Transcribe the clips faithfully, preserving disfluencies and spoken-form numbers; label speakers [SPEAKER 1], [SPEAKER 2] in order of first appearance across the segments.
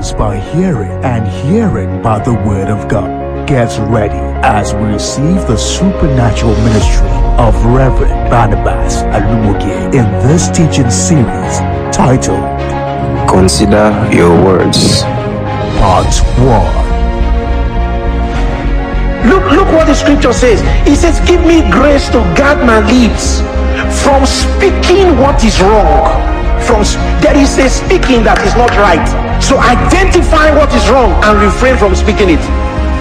[SPEAKER 1] comes by hearing, and hearing by the word of God. Get ready as we receive the supernatural ministry of Reverend Barnabas Alumogie in this teaching series titled
[SPEAKER 2] Consider Your Words.
[SPEAKER 1] Part one.
[SPEAKER 3] Look, look what the scripture says. It says, give me grace to guard my lips from speaking what is wrong. From there is a speaking that is not right. So identify what is wrong and refrain from speaking it.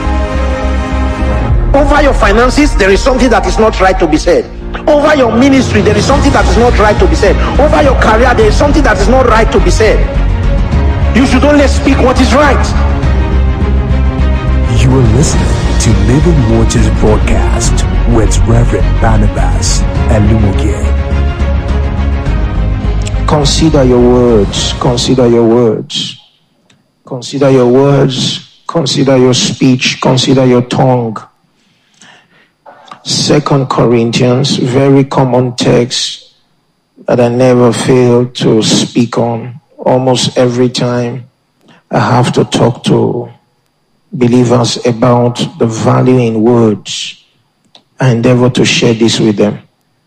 [SPEAKER 3] Over your finances, there is something that is not right to be said. Over your ministry, there is something that is not right to be said. Over your career, there is something that is not right to be said. You should only speak what is right.
[SPEAKER 1] You are listening to Living Waters broadcast with Reverend Barnabas Alumogie.
[SPEAKER 3] Consider your words. Consider your words. Consider your words. Consider your speech. Consider your tongue. Second Corinthians, very common text that I never fail to speak on. Almost every time I have to talk to believers about the value in words, I endeavor to share this with them.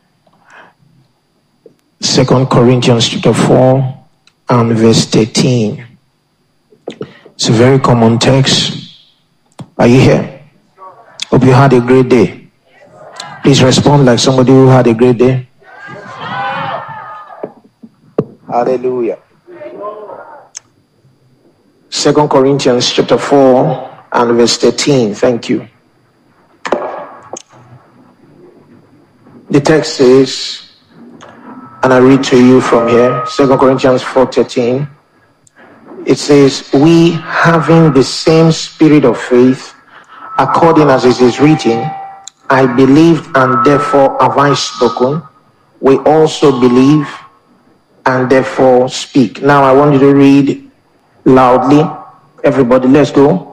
[SPEAKER 3] Second Corinthians chapter four and verse thirteen. It's a very common text. Are you here? Hope you had a great day. Please respond like somebody who had a great day. Hallelujah. Second Corinthians chapter four and verse thirteen. Thank you. The text says, and I read to you from here, Second Corinthians four thirteen. It says, we having the same spirit of faith, according as it is written, I believed and therefore have I spoken. We also believe and therefore speak. Now I want you to read loudly. Everybody, let's go.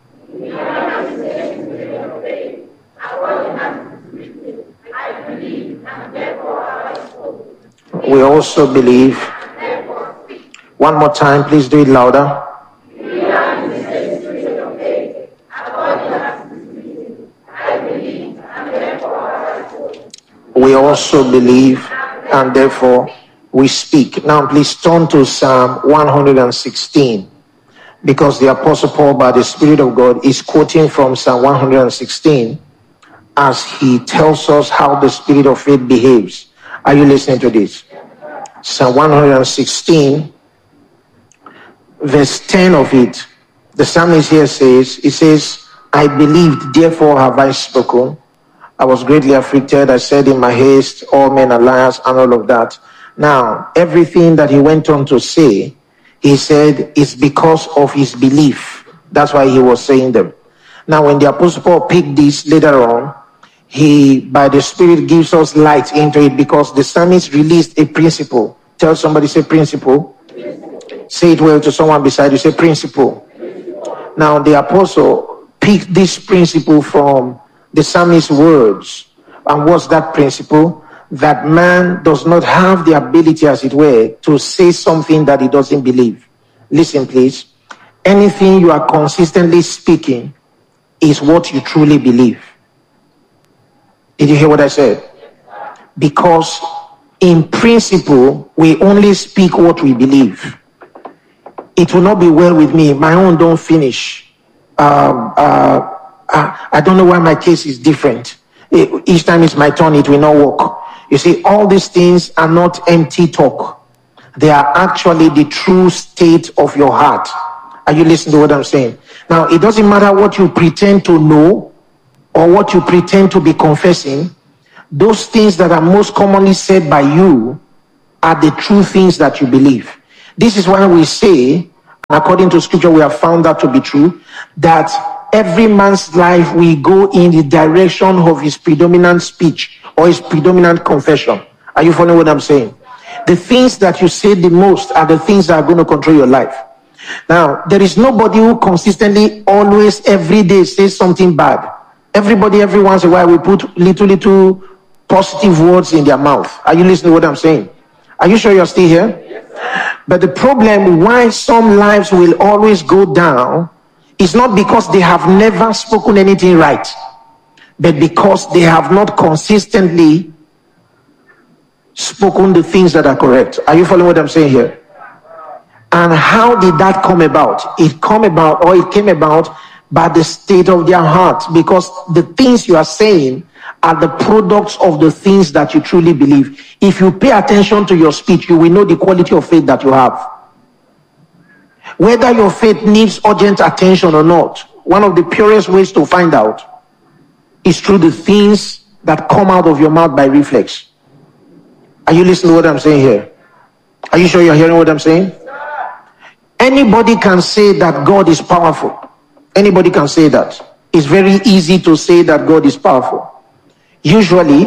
[SPEAKER 3] We also believe. One more time, please do it louder. We also believe and therefore we speak. Now please turn to Psalm one hundred sixteen, because the Apostle Paul, by the Spirit of God, is quoting from Psalm one hundred sixteen as he tells us how the spirit of faith behaves. Are you listening to this? Psalm one hundred sixteen, verse ten of it. The psalmist here says, it says, I believed, therefore have I spoken. I was greatly afflicted. I said in my haste, all men are liars, and all of that. Now, everything that he went on to say, he said it's because of his belief. That's why he was saying them. Now, when the Apostle Paul picked this later on, he, by the Spirit, gives us light into it, because the psalmist released a principle. Tell somebody, say principle. Principle. Say it well to someone beside you, say principle. Principle. Now, the Apostle picked this principle from the psalmist's words. And what's that principle? That man does not have the ability, as it were, to say something that he doesn't believe. Listen, please. Anything you are consistently speaking is what you truly believe. Did you hear what I said? Because in principle, we only speak what we believe. It will not be well with me. My own don't finish. Um, uh, I don't know why my case is different. Each time it's my turn, it will not work. You see, all these things are not empty talk. They are actually the true state of your heart. Are you listening to what I'm saying? Now, it doesn't matter what you pretend to know or what you pretend to be confessing. Those things that are most commonly said by you are the true things that you believe. This is why we say, according to scripture, we have found that to be true, that every man's life will go in the direction of his predominant speech or his predominant confession. Are you following what I'm saying? The things that you say the most are the things that are going to control your life. Now, there is nobody who consistently, always, every day says something bad. Everybody, every once in a while, will put little, little positive words in their mouth. Are you listening to what I'm saying? Are you sure you're still here? Yes, But the problem why some lives will always go down is not because they have never spoken anything right, but because they have not consistently spoken the things that are correct. Are you following what I'm saying here? And how did that come about? It come about, or it came about by the state of their heart, because the things you are saying are the products of the things that you truly believe. If you pay attention to your speech, you will know the quality of faith that you have. Whether your faith needs urgent attention or not, one of the purest ways to find out is through the things that come out of your mouth by reflex. Are you listening to what I'm saying here? Are you sure you're hearing what I'm saying? Anybody can say that God is powerful. Anybody can say that. It's very easy to say that God is powerful. Usually,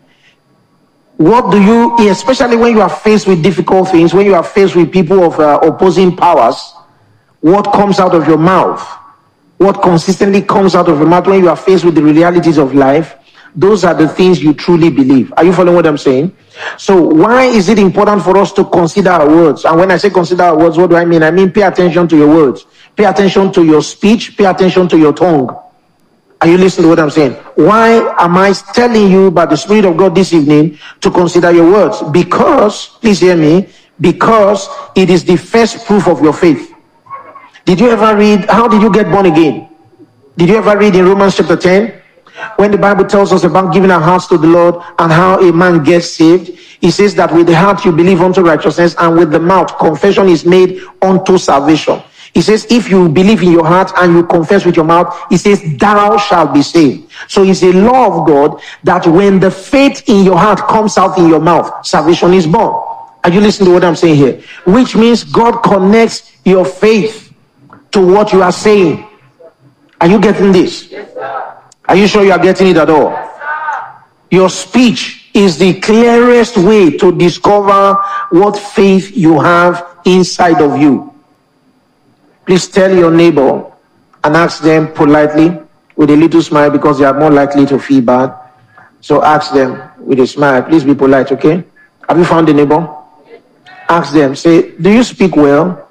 [SPEAKER 3] what do you, especially when you are faced with difficult things, when you are faced with people of uh, opposing powers, what comes out of your mouth, what consistently comes out of your mouth when you are faced with the realities of life, those are the things you truly believe. Are you following what I'm saying? So why is it important for us to consider our words? And when I say consider our words, what do I mean? I mean pay attention to your words. Pay attention to your speech. Pay attention to your tongue. Are you listening to what I'm saying? Why am I telling you by the Spirit of God this evening to consider your words? Because, please hear me, because it is the first proof of your faith. Did you ever read, how did you get born again? Did you ever read in Romans chapter ten? When the Bible tells us about giving our hearts to the Lord and how a man gets saved, it says that with the heart you believe unto righteousness, and with the mouth confession is made unto salvation. He says, if you believe in your heart and you confess with your mouth, he says, thou shalt be saved. So it's a law of God that when the faith in your heart comes out in your mouth, salvation is born. Are you listening to what I'm saying here? Which means God connects your faith to what you are saying. Are you getting this? Yes, sir. Are you sure you are getting it at all? Yes, sir. Your speech is the clearest way to discover what faith you have inside of you. Please tell your neighbor and ask them politely with a little smile, because they are more likely to feel bad. So ask them with a smile. Please be polite, okay? Have you found a neighbor? Ask them, say, do you speak well?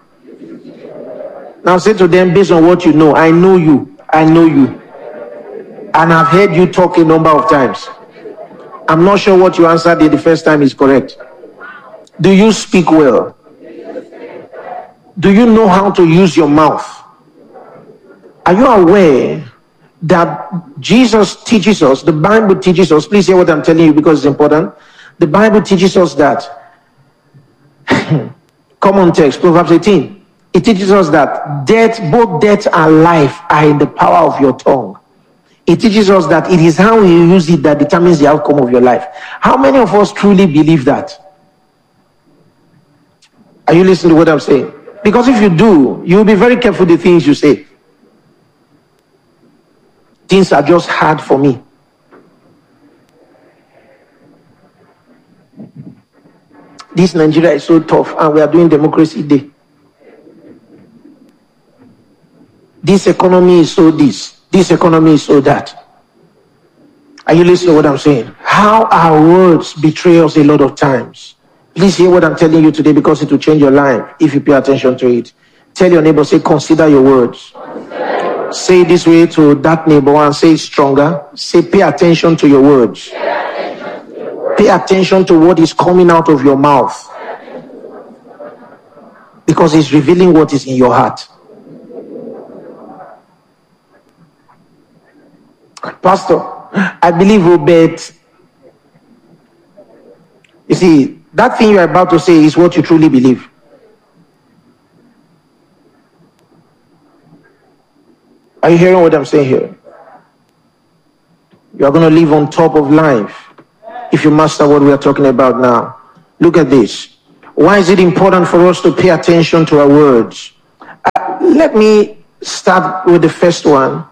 [SPEAKER 3] Now say to them, based on what you know, I know you. I know you. And I've heard you talk a number of times. I'm not sure what you answered the first time is correct. Do you speak well? Do you know how to use your mouth? Are you aware that Jesus teaches us, the Bible teaches us, please hear what I'm telling you because it's important. The Bible teaches us that, common text, Proverbs eighteen, it teaches us that death, both death and life are in the power of your tongue. It teaches us that it is how you use it that determines the outcome of your life. How many of us truly believe that? Are you listening to what I'm saying? Because if you do, you'll be very careful the things you say. Things are just hard for me. This Nigeria is so tough, and we are doing Democracy Day. This economy is so this. This economy is so that. Are you listening to what I'm saying? How our words betray us a lot of times. Please hear what I'm telling you today, because it will change your life if you pay attention to it. Tell your neighbor, say, consider your words. Consider. Say this way to that neighbor and say it stronger. Say, pay attention to your words. Pay attention to, your words. Pay attention to what is coming out of your mouth. Because it's revealing what is in your heart. Pastor, I believe Robert. You see, that thing you're about to say is what you truly believe. Are you hearing what I'm saying here? You are going to live on top of life if you master what we are talking about now. Look at this. Why is it important for us to pay attention to our words? Uh, let me start with the first one.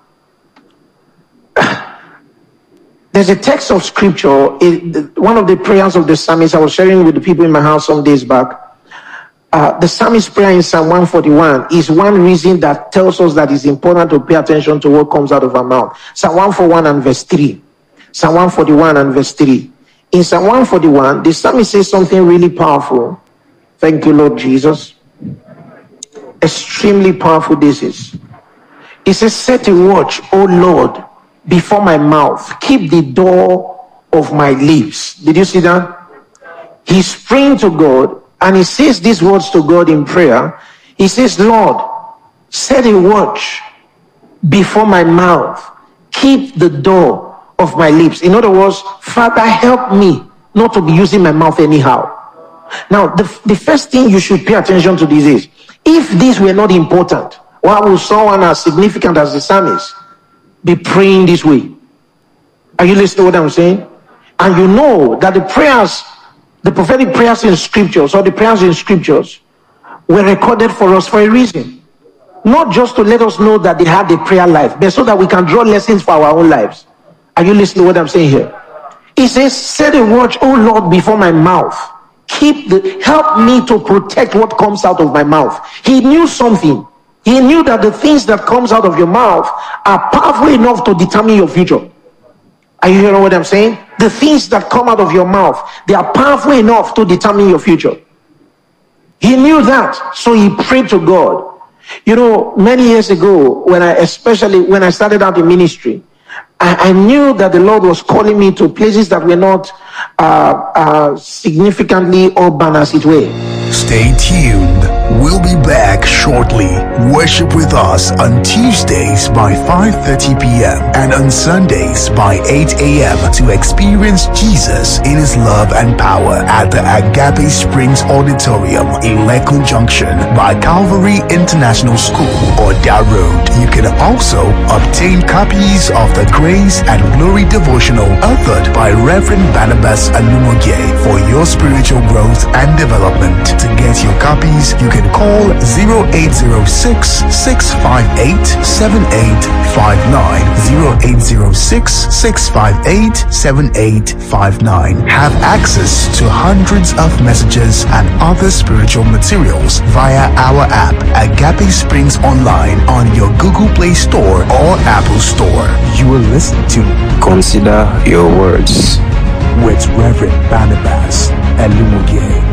[SPEAKER 3] There's a text of scripture, it, one of the prayers of the psalmist I was sharing with the people in my house some days back. Uh, the psalmist prayer in Psalm one forty-one is one reason that tells us that it's important to pay attention to what comes out of our mouth. Psalm one forty-one and verse three. Psalm one forty-one and verse three. In Psalm one forty-one, the psalmist says something really powerful. Thank you, Lord Jesus. extremely powerful this is. It says, set a watch, O Lord, before my mouth. Keep the door of my lips. Did you see that? He's praying to God, and he says these words to God in prayer. He says, Lord, set a watch before my mouth. Keep the door of my lips. In other words, Father, help me not to be using my mouth anyhow. Now, the, the first thing you should pay attention to this is, if these were not important, why would someone as significant as the psalmist be praying this way? Are you listening to what I'm saying? And you know that the prayers, the prophetic prayers in scriptures, or the prayers in scriptures, were recorded for us for a reason. Not just to let us know that they had a prayer life, but so that we can draw lessons for our own lives. Are you listening to what I'm saying here? He says, set a watch, O Lord, before my mouth. Keep the, help me to protect what comes out of my mouth. He knew something. He knew that the things that comes out of your mouth are powerful enough to determine your future. Are you hearing what I'm saying? The things that come out of your mouth, they are powerful enough to determine your future. He knew that, so he prayed to God. You know, many years ago, when I, especially when I started out in ministry, I, I knew that the Lord was calling me to places that were not uh, uh, significantly urban as it were.
[SPEAKER 1] Stay tuned. We'll be back shortly. Worship with us on Tuesdays by five thirty p.m. and on Sundays by eight a.m. to experience Jesus in his love and power at the Agape Springs Auditorium in Lekko Junction by Calvary International School, Oda Road. You can also obtain copies of the Grace and Glory devotional authored by Reverend Barnabas Alumogie for your spiritual growth and development. To get your copies, you can call zero eight zero six, six five eight, seven eight five nine, zero eight zero six, six five eight, seven eight five nine. Have access to hundreds of messages and other spiritual materials via our app, Agape Springs Online, on your Google Play Store or Apple Store. You will listen to
[SPEAKER 2] Consider Your Words
[SPEAKER 1] with Reverend Barnabas Alumogie.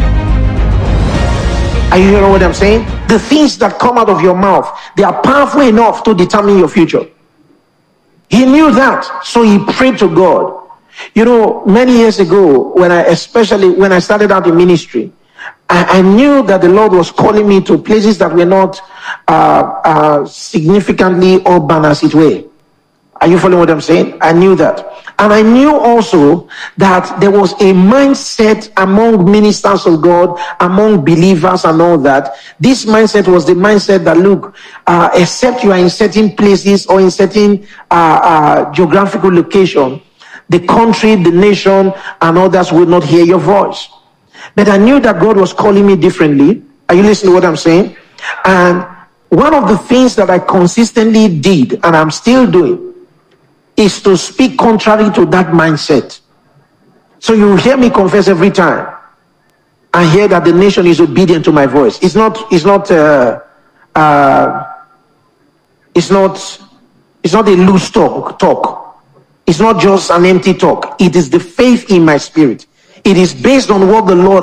[SPEAKER 3] Are you hearing what I'm saying? The things that come out of your mouth, they are powerful enough to determine your future. He knew that, so he prayed to God. You know, many years ago, when I, especially when I started out in ministry, I, I knew that the Lord was calling me to places that were not uh, uh, significantly urban as it were. Are you following what I'm saying? I knew that. And I knew also that there was a mindset among ministers of God, among believers and all that. This mindset was the mindset that, look, uh, except you are in certain places or in certain uh, uh, geographical location, the country, the nation, and others will not hear your voice. But I knew that God was calling me differently. Are you listening to what I'm saying? And one of the things that I consistently did, and I'm still doing, is to speak contrary to that mindset. So you hear me confess every time I hear that the nation is obedient to my voice. It's not, it's not, uh, uh, it's not, it's not a loose talk, talk. It's not just an empty talk. It is the faith in my spirit. It is based on what the Lord